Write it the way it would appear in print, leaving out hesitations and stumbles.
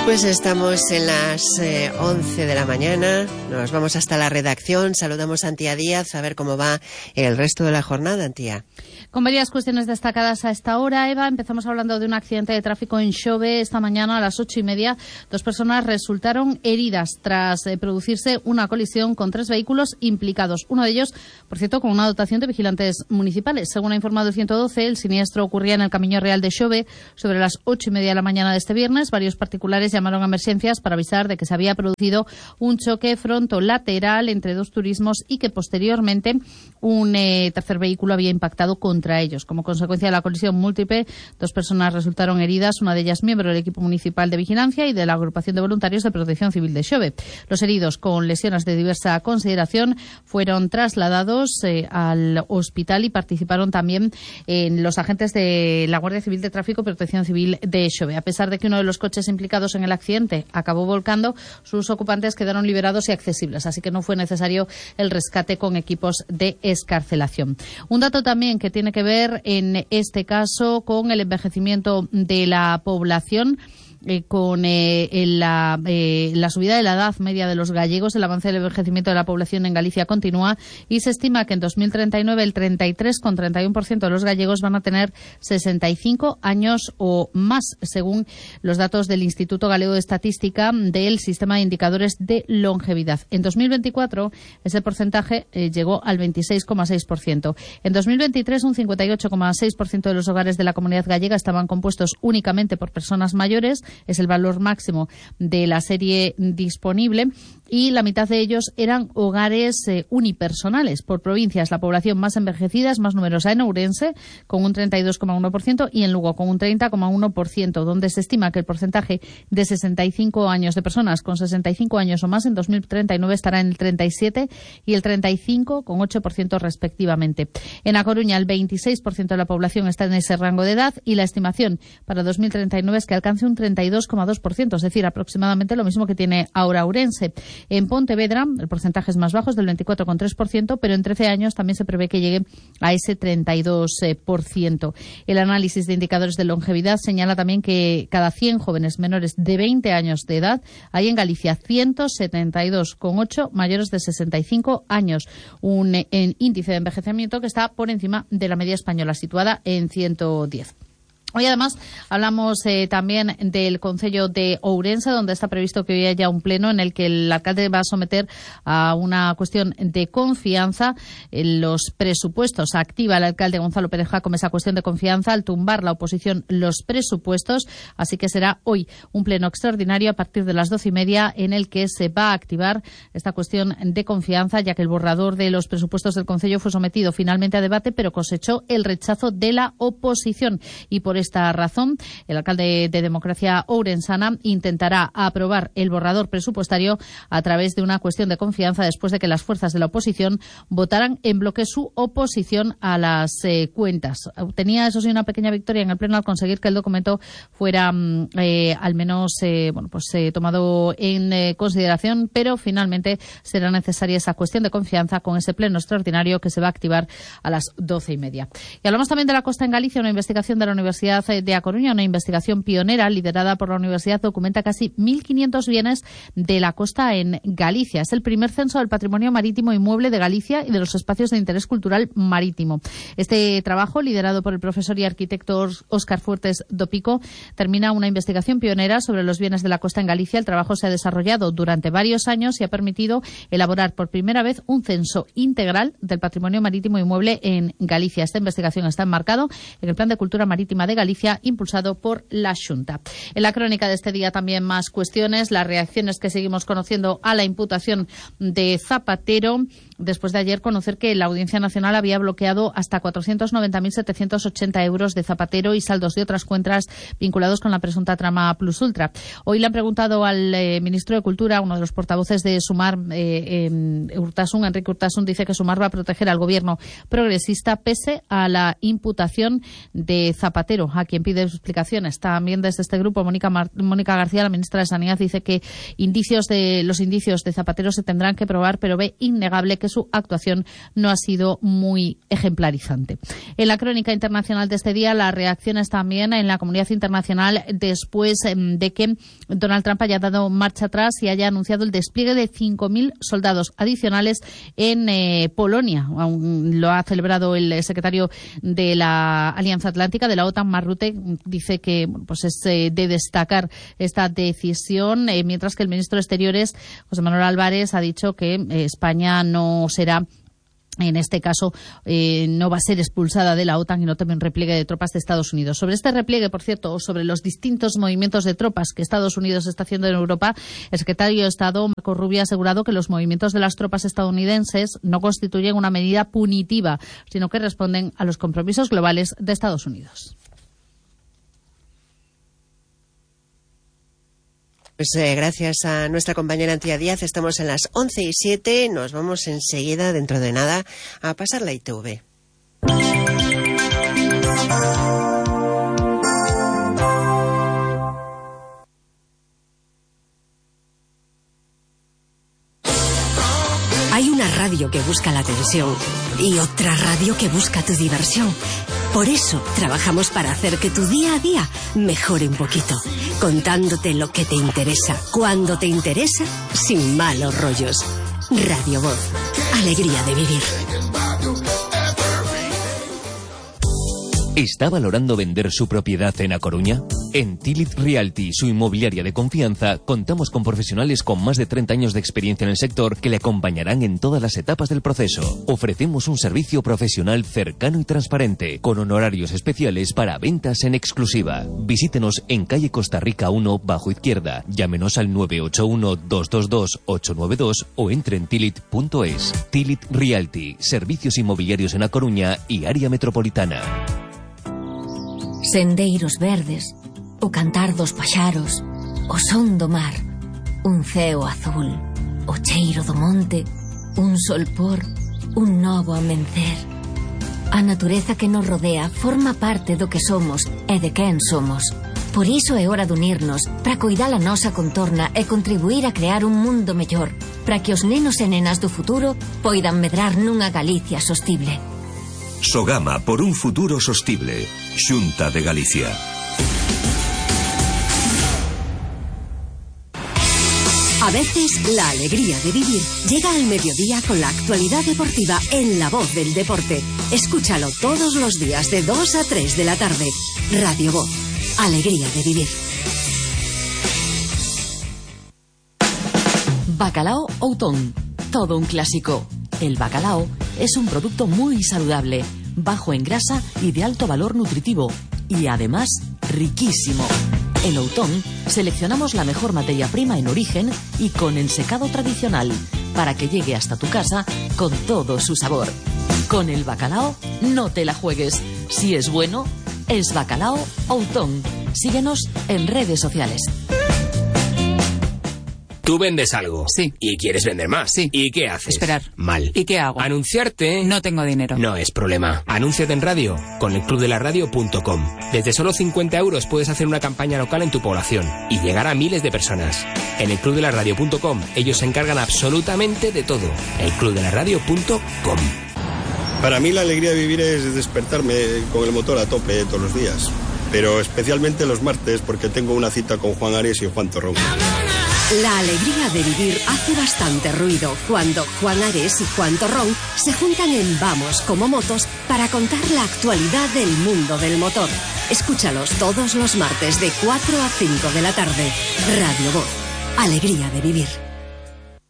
Pues estamos en las 11 de la mañana, nos vamos hasta la redacción, saludamos a Antía Díaz, a ver cómo va el resto de la jornada, Antía. Con varias cuestiones destacadas a esta hora, Eva. Empezamos hablando de un accidente de tráfico en Xove. Esta mañana a las 8:30, 2 personas resultaron heridas tras producirse una colisión con 3 vehículos implicados. Uno de ellos, por cierto, con una dotación de vigilantes municipales. Según ha informado el 112, el siniestro ocurría en el Camino Real de Xove sobre las 8:30 de la mañana de este viernes. Varios particulares llamaron a emergencias para avisar de que se había producido un choque frontolateral entre 2 turismos y que posteriormente un tercer vehículo había impactado contra ellos. Como consecuencia de la colisión múltiple, 2 personas resultaron heridas, una de ellas miembro del equipo municipal de vigilancia y de la agrupación de voluntarios de protección civil de Xove. Los heridos con lesiones de diversa consideración fueron trasladados al hospital y participaron también en los agentes de la Guardia Civil de Tráfico y Protección Civil de Xove. A pesar de que uno de los coches implicados en el accidente acabó volcando, sus ocupantes quedaron liberados y accesibles, así que no fue necesario el rescate con equipos de excarcelación. Un dato también que tiene que ver en este caso con el envejecimiento de la población. Con la subida de la edad media de los gallegos, el avance del envejecimiento de la población en Galicia continúa y se estima que en 2039 el 33,31% de los gallegos van a tener 65 años o más, según los datos del Instituto Galego de Estadística del Sistema de Indicadores de Longevidad. En 2024 ese porcentaje llegó al 26,6%. En 2023 un 58,6% de los hogares de la comunidad gallega estaban compuestos únicamente por personas mayores. Es el valor máximo de la serie disponible y la mitad de ellos eran hogares unipersonales. Por provincias, la población más envejecida es más numerosa en Ourense, con un 32,1%, y en Lugo, con un 30,1%, donde se estima que el porcentaje de 65 años de personas con 65 años o más en 2039 estará en el 37% y el 35,8% respectivamente. En A Coruña, el 26% de la población está en ese rango de edad y la estimación para 2039 es que alcance un 32,2%, es decir, aproximadamente lo mismo que tiene ahora Ourense. En Pontevedra, el porcentaje es más bajo, es del 24,3%, pero en 13 años también se prevé que llegue a ese 32%. El análisis de indicadores de longevidad señala también que cada 100 jóvenes menores de 20 años de edad hay en Galicia 172,8 mayores de 65 años, un índice de envejecimiento que está por encima de la media española, situada en 110. Hoy además hablamos también del Concello de Ourense, donde está previsto que hoy haya un pleno en el que el alcalde va a someter a una cuestión de confianza los presupuestos. Activa el alcalde Gonzalo Pérez Jácome esa cuestión de confianza al tumbar la oposición los presupuestos, así que será hoy un pleno extraordinario a partir de las 12:30 en el que se va a activar esta cuestión de confianza, ya que el borrador de los presupuestos del Concello fue sometido finalmente a debate, pero cosechó el rechazo de la oposición y por esta razón, el alcalde de Democracia Ourensana intentará aprobar el borrador presupuestario a través de una cuestión de confianza después de que las fuerzas de la oposición votaran en bloque su oposición a las cuentas. Tenía, eso sí, una pequeña victoria en el pleno al conseguir que el documento fuera al menos tomado en consideración, pero finalmente será necesaria esa cuestión de confianza con ese pleno extraordinario que se va a activar a las 12:30. Y hablamos también de la costa en Galicia. Una investigación de la Universidad de A Coruña, una investigación pionera liderada por la universidad, documenta casi 1.500 bienes de la costa en Galicia. Es el primer censo del patrimonio marítimo inmueble de Galicia y de los espacios de interés cultural marítimo. Este trabajo, liderado por el profesor y arquitecto Óscar Fuertes Dopico, termina una investigación pionera sobre los bienes de la costa en Galicia. El trabajo se ha desarrollado durante varios años y ha permitido elaborar por primera vez un censo integral del patrimonio marítimo inmueble en Galicia. Esta investigación está enmarcado en el Plan de Cultura Marítima de Galicia, impulsado por la Xunta. En la crónica de este día también más cuestiones, las reacciones que seguimos conociendo a la imputación de Zapatero, después de ayer conocer que la Audiencia Nacional había bloqueado hasta 490.780 euros de Zapatero y saldos de otras cuentas vinculados con la presunta trama Plus Ultra. Hoy le han preguntado al ministro de Cultura, uno de los portavoces de Sumar, Urtasun, Enrique Urtasun, dice que Sumar va a proteger al gobierno progresista pese a la imputación de Zapatero, a quien pide explicaciones. También desde este grupo, Mónica García, la ministra de Sanidad, dice que los indicios de Zapatero se tendrán que probar, pero ve innegable que que su actuación no ha sido muy ejemplarizante. En la crónica internacional de este día, las reacciones también en la comunidad internacional después de que Donald Trump haya dado marcha atrás y haya anunciado el despliegue de 5.000 soldados adicionales en Polonia. Lo ha celebrado el secretario de la Alianza Atlántica, de la OTAN, Mark Rutte. Dice que pues es de destacar esta decisión, mientras que el ministro de Exteriores, José Manuel Álvarez, ha dicho que España no será, en este caso, no va a ser expulsada de la OTAN y no teme un repliegue de tropas de Estados Unidos. Sobre este repliegue, por cierto, o sobre los distintos movimientos de tropas que Estados Unidos está haciendo en Europa, el secretario de Estado, Marco Rubio, ha asegurado que los movimientos de las tropas estadounidenses no constituyen una medida punitiva, sino que responden a los compromisos globales de Estados Unidos. Pues gracias a nuestra compañera Antía Díaz, estamos en las 11:07, nos vamos enseguida, dentro de nada, a pasar la ITV. Hay una radio que busca la atención y otra radio que busca tu diversión. Por eso trabajamos para hacer que tu día a día mejore un poquito, contándote lo que te interesa, cuando te interesa, sin malos rollos. Radio Voz, alegría de vivir. ¿Está valorando vender su propiedad en A Coruña? En Tilit Realty, su inmobiliaria de confianza, contamos con profesionales con más de 30 años de experiencia en el sector que le acompañarán en todas las etapas del proceso. Ofrecemos un servicio profesional cercano y transparente, con honorarios especiales para ventas en exclusiva. Visítenos en calle Costa Rica 1, bajo izquierda. Llámenos al 981-222-892 o entre en tilit.es. Tilit Realty, servicios inmobiliarios en A Coruña y área metropolitana. Sendeiros verdes, o cantar dos paxaros, o son do mar, un ceo azul, o cheiro do monte, un solpor, un novo amencer. A natureza que nos rodea forma parte do que somos e de quen somos. Por iso é hora de unirnos para coidar a nosa contorna e contribuir a crear un mundo mellor, para que os nenos e nenas do futuro poidan medrar nunha Galicia sostible. Sogama por un futuro sostible. Xunta de Galicia. A veces, la alegría de vivir llega al mediodía con la actualidad deportiva en La Voz del Deporte. Escúchalo todos los días de 2 a 3 de la tarde. Radio Voz, alegría de vivir. Bacalao Outón, todo un clásico. El bacalao es un producto muy saludable, bajo en grasa y de alto valor nutritivo, y además riquísimo. En Outón seleccionamos la mejor materia prima en origen y con el secado tradicional, para que llegue hasta tu casa con todo su sabor. Con el bacalao no te la juegues. Si es bueno, es Bacalao Outón. Síguenos en redes sociales. Tú vendes algo. Sí. Y quieres vender más. Sí. ¿Y qué haces? Esperar. Mal. ¿Y qué hago? Anunciarte. No tengo dinero. No es problema. Anúnciate en radio con elclubdelaradio.com. Desde solo 50 euros puedes hacer una campaña local en tu población y llegar a miles de personas. En elclubdelaradio.com ellos se encargan absolutamente de todo. elclubdelaradio.com. Para mí la alegría de vivir es despertarme con el motor a tope todos los días. Pero especialmente los martes porque tengo una cita con Juan Ares y Juan Torrón. La alegría de vivir hace bastante ruido cuando Juan Ares y Juan Torrón se juntan en Vamos como Motos para contar la actualidad del mundo del motor. Escúchalos todos los martes de 4 a 5 de la tarde. Radio Voz, alegría de vivir.